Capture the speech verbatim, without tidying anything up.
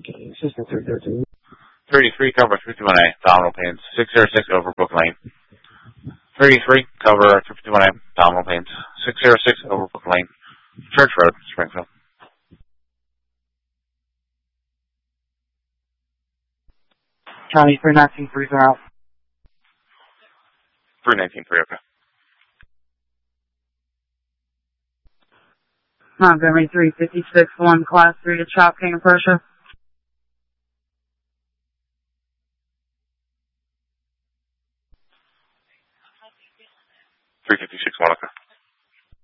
Okay, Assistant three thirteen. thirty-three, cover three fifty-one A, abdominal pains, six zero six over Brook Lane. thirty-three, cover three fifty-one A, abdominal pains, six zero six over Brook Lane, Church Road, Springfield. County three nineteen three out. three nineteen three, okay. Montgomery three fifty-six one, class three to Chop King of Prussia. three fifty-six one, okay.